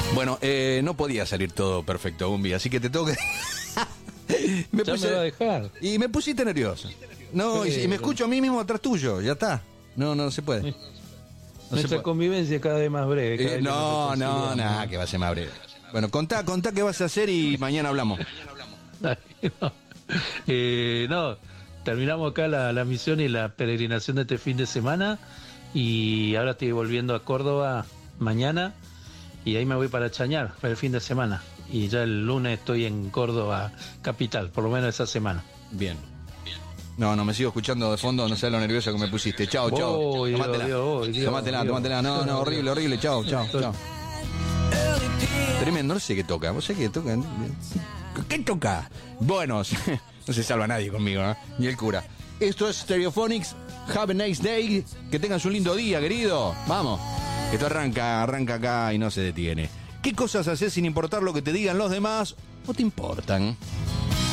Bueno, no podía salir todo perfecto, Gumbi, así que te tengo que... Me va a dejar. Y me pusiste nervioso. No, y me escucho a mí mismo atrás tuyo, ya está. No se puede. Nuestra convivencia es cada vez más breve. Nada, que va a ser más breve. Bueno, contá qué vas a hacer y mañana hablamos. No, terminamos acá la misión y la peregrinación de este fin de semana y ahora estoy volviendo a Córdoba mañana y ahí me voy para Chañar para el fin de semana y ya el lunes estoy en Córdoba capital, por lo menos esa semana. Bien. No, me sigo escuchando de fondo, no sé lo nervioso que me pusiste. Chao. Tómatela. No, horrible. Chao. Tremendo, no sé qué toca. ¿Vos sabés qué toca? ¿Qué toca? Bueno, no se salva nadie conmigo, ¿eh? Ni el cura. Esto es Stereophonics. Have a nice day. Que tengas un lindo día, querido. Vamos. Esto arranca acá y no se detiene. ¿Qué cosas haces sin importar lo que te digan los demás o te importan?